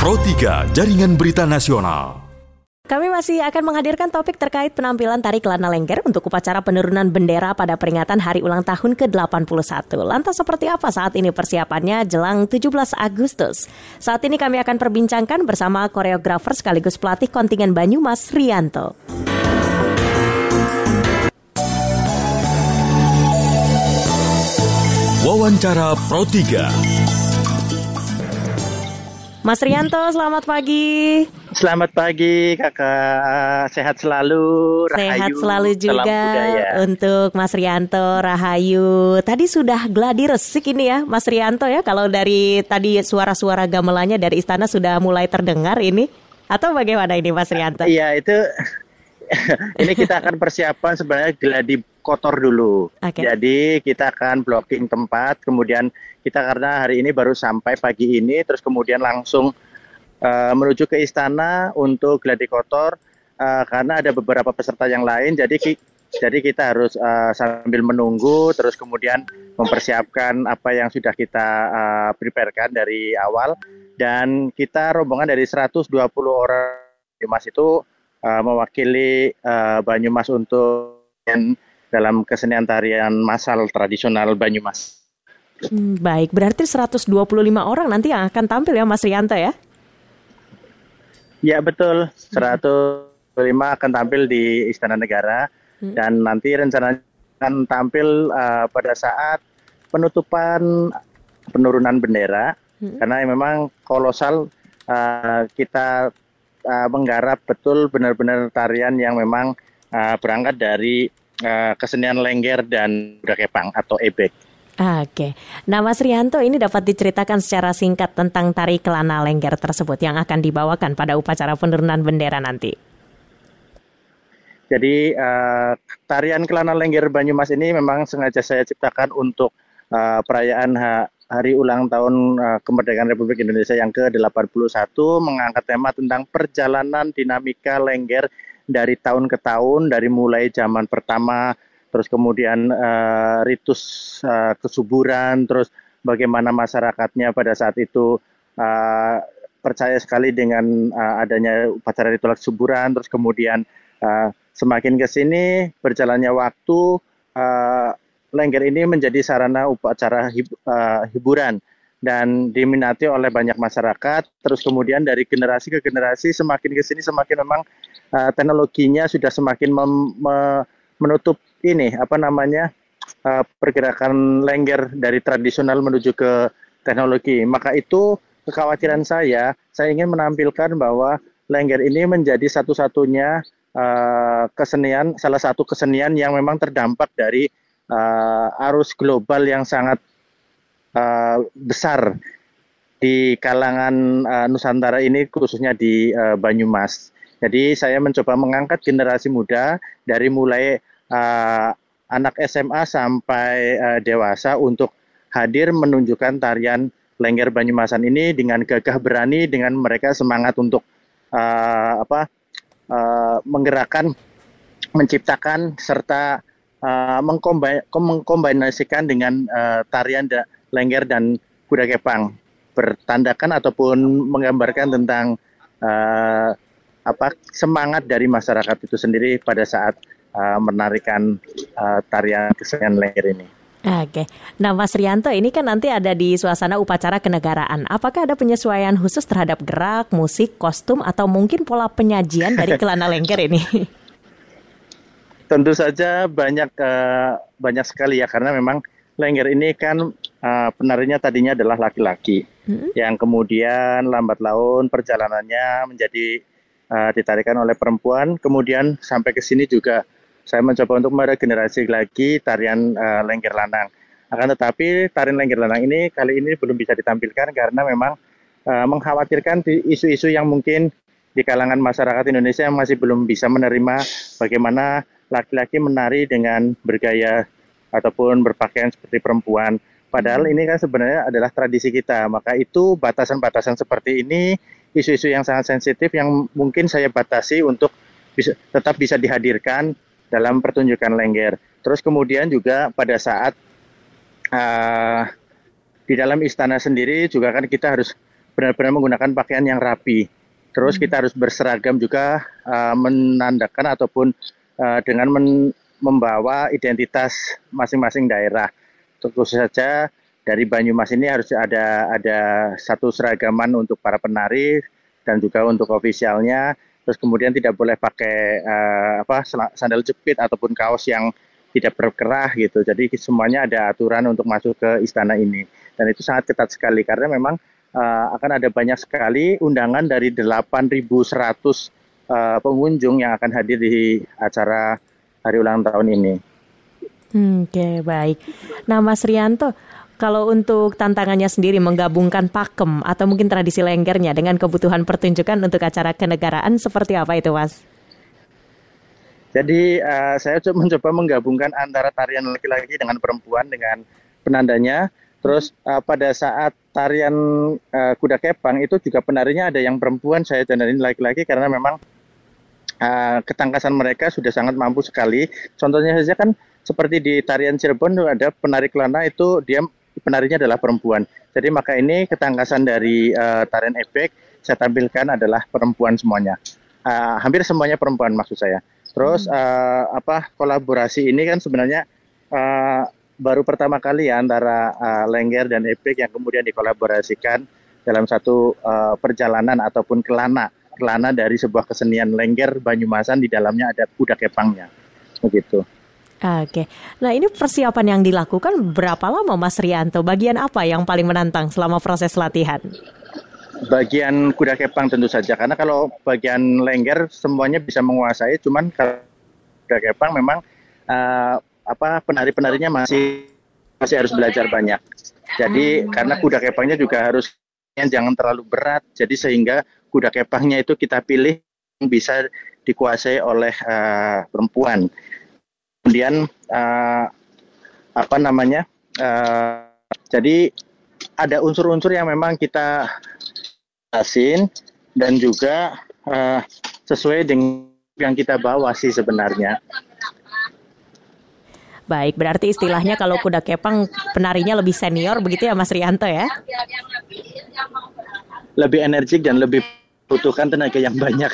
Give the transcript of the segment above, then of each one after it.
Pro 3 Jaringan Berita Nasional. Kami masih akan menghadirkan topik terkait penampilan tari Kelana Lengger untuk upacara penurunan bendera pada peringatan Hari Ulang Tahun ke-81. Lantas seperti apa saat ini persiapannya jelang 17 Agustus? Saat ini kami akan perbincangkan bersama koreografer sekaligus pelatih kontingen Banyumas, Rianto. Wawancara Pro 3. Mas Rianto, selamat pagi. Selamat pagi kakak, sehat selalu, Rahayu. Sehat selalu juga untuk Mas Rianto, Rahayu. Tadi sudah gladi resik ini ya Mas Rianto ya, kalau dari tadi suara-suara gamelannya dari istana sudah mulai terdengar ini. Atau bagaimana ini Mas Rianto? Iya itu, ini kita akan persiapan sebenarnya gladi kotor dulu. Okay. Jadi kita akan blocking tempat, kemudian kita karena hari ini baru sampai pagi ini, terus kemudian langsung menuju ke istana untuk gladi kotor karena ada beberapa peserta yang lain. Jadi kita harus sambil menunggu, terus kemudian mempersiapkan apa yang sudah kita preparekan dari awal. Dan kita rombongan dari 120 orang Banyumas itu mewakili Banyumas untuk dalam kesenian tarian massal tradisional Banyumas. Baik, berarti 125 orang nanti yang akan tampil ya Mas Rianto ya? Ya betul, 105 akan tampil di Istana Negara dan nanti rencananya akan tampil pada saat penurunan bendera karena memang kolosal, kita menggarap betul benar-benar tarian yang memang berangkat dari kesenian Lengger dan Kuda Kepang atau ebek. Oke. Nah Mas Rianto, ini dapat diceritakan secara singkat tentang tari Kelana Lengger tersebut yang akan dibawakan pada upacara penurunan bendera nanti. Jadi tarian Kelana Lengger Banyumas ini memang sengaja saya ciptakan untuk perayaan Hari Ulang Tahun Kemerdekaan Republik Indonesia yang ke-81, mengangkat tema tentang perjalanan dinamika Lengger dari tahun ke tahun, dari mulai zaman pertama, terus kemudian ritus kesuburan, terus bagaimana masyarakatnya pada saat itu percaya sekali dengan adanya upacara ritual kesuburan, terus kemudian semakin ke sini berjalannya waktu, Lengger ini menjadi sarana upacara hiburan dan diminati oleh banyak masyarakat. Terus kemudian dari generasi ke generasi semakin ke sini semakin memang teknologinya sudah semakin menutup pergerakan Lengger dari tradisional menuju ke teknologi. Maka itu kekhawatiran saya ingin menampilkan bahwa Lengger ini menjadi satu-satunya salah satu kesenian yang memang terdampak dari arus global yang sangat besar di kalangan Nusantara ini, khususnya di Banyumas. Jadi saya mencoba mengangkat generasi muda dari mulai anak SMA sampai dewasa untuk hadir menunjukkan tarian Lengger Banyumasan ini dengan gagah berani, dengan mereka semangat untuk menggerakkan, menciptakan serta mengkombinasikan dengan tarian Lengger dan Kuda Kepang, bertandakan ataupun menggambarkan tentang semangat dari masyarakat itu sendiri pada saat menarikan tarian kesenian Lengger ini. Oke. Nah Mas Rianto, ini kan nanti ada di suasana upacara kenegaraan. Apakah ada penyesuaian khusus terhadap gerak, musik, kostum, atau mungkin pola penyajian dari Kelana Lengger ini? Tentu saja banyak sekali ya, karena memang Lengger ini kan penarinya tadinya adalah laki-laki, yang kemudian lambat laun perjalanannya menjadi ditarikan oleh perempuan, kemudian sampai ke sini juga saya mencoba untuk meregenerasi lagi tarian Lengger Lanang. Akan tetapi tarian Lengger Lanang ini kali ini belum bisa ditampilkan karena memang mengkhawatirkan isu-isu yang mungkin di kalangan masyarakat Indonesia yang masih belum bisa menerima bagaimana laki-laki menari dengan bergaya ataupun berpakaian seperti perempuan. Padahal ini kan sebenarnya adalah tradisi kita. Maka itu batasan-batasan seperti ini, isu-isu yang sangat sensitif yang mungkin saya batasi untuk tetap bisa dihadirkan dalam pertunjukan Lengger. Terus kemudian juga pada saat di dalam istana sendiri juga kan kita harus benar-benar menggunakan pakaian yang rapi. Terus kita harus berseragam juga, menandakan ataupun dengan membawa identitas masing-masing daerah. Tentu saja dari Banyumas ini harus ada satu seragaman untuk para penari dan juga untuk ofisialnya. Terus kemudian tidak boleh pakai sandal jepit ataupun kaos yang tidak berkerah gitu. Jadi semuanya ada aturan untuk masuk ke istana ini. Dan itu sangat ketat sekali karena memang akan ada banyak sekali undangan dari 8.100 pengunjung yang akan hadir di acara hari ulang tahun ini. Oke, baik. Nah, Mas Rianto, kalau untuk tantangannya sendiri menggabungkan pakem atau mungkin tradisi lenggernya dengan kebutuhan pertunjukan untuk acara kenegaraan seperti apa itu, Mas? Jadi saya mencoba menggabungkan antara tarian laki-laki dengan perempuan dengan penandanya. Terus pada saat tarian kuda kepang itu juga penarinya ada yang perempuan, saya dandanin laki-laki karena memang ketangkasan mereka sudah sangat mampu sekali. Contohnya saja kan seperti di tarian Cirebon ada penari kelana itu dia penarinya adalah perempuan. Jadi maka ini ketangkasan dari tarian ebek saya tampilkan adalah perempuan semuanya. Hampir semuanya perempuan maksud saya. Terus kolaborasi ini kan sebenarnya baru pertama kali ya antara lengger dan ebek yang kemudian dikolaborasikan dalam satu perjalanan ataupun kelana dari sebuah kesenian lengger Banyumasan, di dalamnya ada kuda kepangnya, begitu. Oke, nah ini persiapan yang dilakukan berapa lama Mas Rianto? Bagian apa yang paling menantang selama proses latihan? Bagian kuda kepang tentu saja, karena kalau bagian lengger semuanya bisa menguasai, cuman kalau kuda kepang memang penari-penarinya masih harus belajar banyak. Jadi karena kuda kepangnya juga harus jangan terlalu berat, jadi sehingga kuda kepangnya itu kita pilih yang bisa dikuasai oleh perempuan. Kemudian jadi ada unsur-unsur yang memang kita asin dan juga sesuai dengan yang kita bawa sih sebenarnya. Baik, berarti istilahnya kalau kuda kepang penarinya lebih senior begitu ya Mas Rianto ya? Lebih energik dan lebih butuhkan tenaga yang banyak.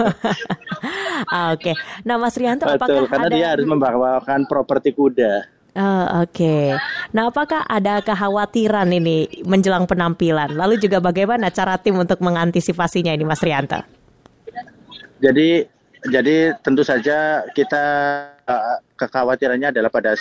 Oke. Nah Mas Rianto, betul, karena dia harus membawakan properti kuda. Oke. Nah apakah ada kekhawatiran ini menjelang penampilan? Lalu juga bagaimana cara tim untuk mengantisipasinya ini Mas Rianto? Jadi tentu saja kita kekhawatirannya adalah pada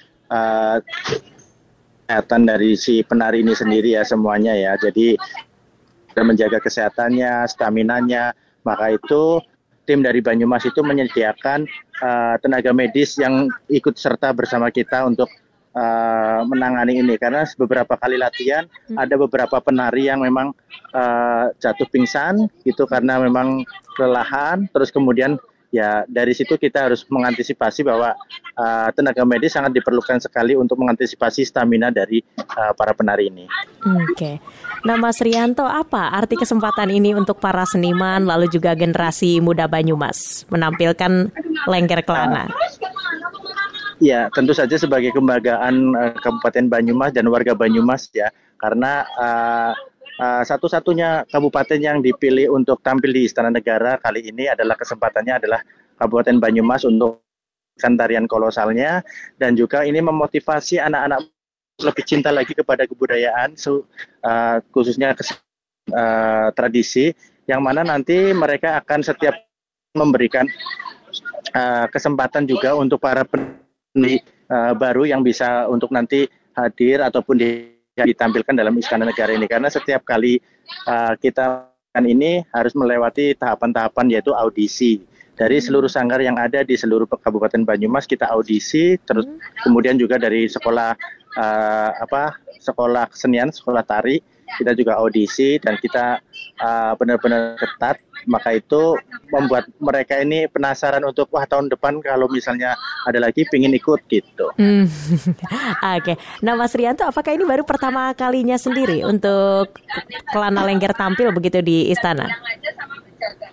kesehatan dari si penari ini sendiri ya semuanya ya. Jadi menjaga kesehatannya, staminanya, maka itu tim dari Banyumas itu menyediakan tenaga medis yang ikut serta bersama kita untuk menangani ini, karena beberapa kali latihan ada beberapa penari yang memang jatuh pingsan gitu karena memang kelelahan. Terus kemudian ya dari situ kita harus mengantisipasi bahwa tenaga medis sangat diperlukan sekali untuk mengantisipasi stamina dari para penari ini. Oke. Nah Mas Rianto, apa arti kesempatan ini untuk para seniman lalu juga generasi muda Banyumas menampilkan lengger kelana? Ya, tentu saja sebagai kebanggaan Kabupaten Banyumas dan warga Banyumas ya, karena satu-satunya kabupaten yang dipilih untuk tampil di Istana Negara kali ini adalah kesempatannya adalah Kabupaten Banyumas untuk tarian kolosalnya, dan juga ini memotivasi anak-anak lebih cinta lagi kepada kebudayaan, khususnya tradisi, yang mana nanti mereka akan setiap memberikan kesempatan juga untuk para penari baru yang bisa untuk nanti hadir ataupun ditampilkan dalam Istana Negara ini, karena setiap kali kita ini harus melewati tahapan-tahapan yaitu audisi dari seluruh sanggar yang ada di seluruh Kabupaten Banyumas. Kita audisi, terus kemudian juga dari sekolah sekolah kesenian, sekolah tari kita juga audisi, dan kita benar-benar ketat. Maka itu membuat mereka ini penasaran untuk wah tahun depan kalau misalnya ada lagi pingin ikut gitu. Oke. Nah Mas Rianto, apakah ini baru pertama kalinya sendiri untuk kelana lengger tampil begitu di istana?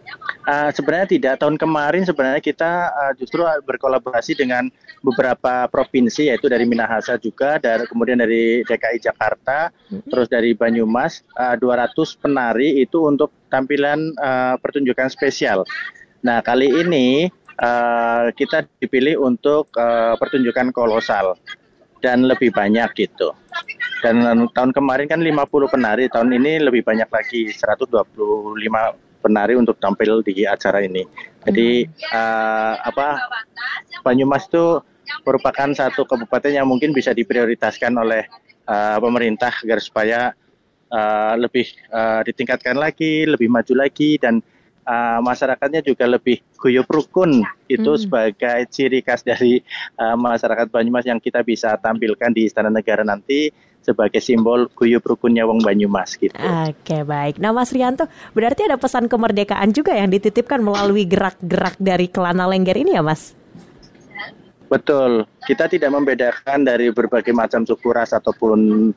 Sebenarnya tidak. Tahun kemarin sebenarnya kita justru berkolaborasi dengan beberapa provinsi, yaitu dari Minahasa juga, kemudian dari DKI Jakarta, terus dari Banyumas, 200 penari itu untuk tampilan pertunjukan spesial. Nah, kali ini kita dipilih untuk pertunjukan kolosal dan lebih banyak gitu. Dan tahun kemarin kan 50 penari, tahun ini lebih banyak lagi, 125 penari untuk tampil di acara ini. Jadi Banyumas itu merupakan satu kabupaten yang mungkin bisa diprioritaskan oleh pemerintah agar supaya lebih ditingkatkan lagi, lebih maju lagi, dan masyarakatnya juga lebih guyup rukun. Itu sebagai ciri khas dari masyarakat Banyumas yang kita bisa tampilkan di Istana Negara nanti sebagai simbol guyup rukunnya wong Banyumas gitu. Oke, baik. Nah, Mas Rianto, berarti ada pesan kemerdekaan juga yang dititipkan melalui gerak-gerak dari Kelana Lengger ini ya, Mas? Betul. Kita tidak membedakan dari berbagai macam suku ras ataupun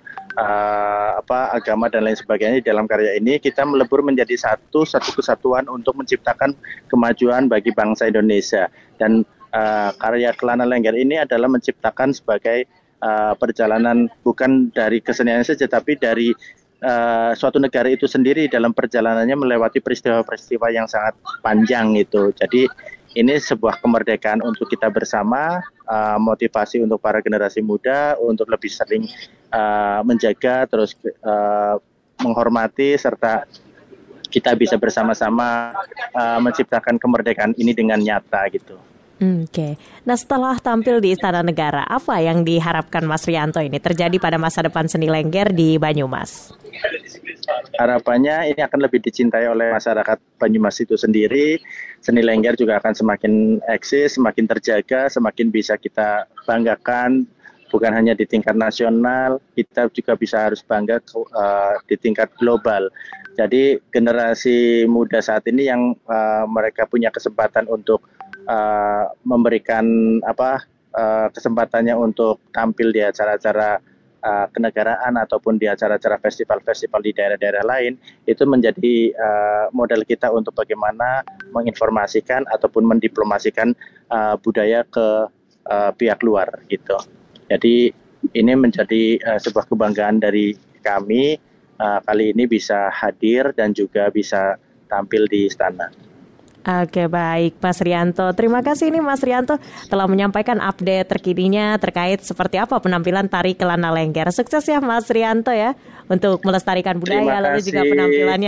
agama dan lain sebagainya di dalam karya ini. Kita melebur menjadi satu kesatuan untuk menciptakan kemajuan bagi bangsa Indonesia. Dan karya Kelana Lengger ini adalah menciptakan sebagai perjalanan bukan dari kesenian saja, tapi dari suatu negara itu sendiri dalam perjalanannya melewati peristiwa-peristiwa yang sangat panjang itu. Jadi ini sebuah kemerdekaan untuk kita bersama, motivasi untuk para generasi muda untuk lebih sering menjaga, terus menghormati, serta kita bisa bersama-sama menciptakan kemerdekaan ini dengan nyata gitu. Oke. Nah, setelah tampil di Istana Negara, apa yang diharapkan Mas Rianto ini terjadi pada masa depan seni Lengger di Banyumas? Harapannya ini akan lebih dicintai oleh masyarakat Banyumas itu sendiri. Seni Lengger juga akan semakin eksis, semakin terjaga, semakin bisa kita banggakan. Bukan hanya di tingkat nasional, kita juga bisa harus bangga di tingkat global. Jadi generasi muda saat ini yang mereka punya kesempatan untuk memberikan kesempatannya untuk tampil di acara-acara kenegaraan ataupun di acara-acara festival-festival di daerah-daerah lain, itu menjadi modal kita untuk bagaimana menginformasikan ataupun mendiplomasikan budaya ke pihak luar gitu. Jadi ini menjadi sebuah kebanggaan dari kami kali ini bisa hadir dan juga bisa tampil di istana. Oke, baik Mas Rianto. Terima kasih nih Mas Rianto telah menyampaikan update terkininya terkait seperti apa penampilan tari Kelana Lengger. Sukses ya Mas Rianto ya untuk melestarikan budaya lalu juga penampilannya.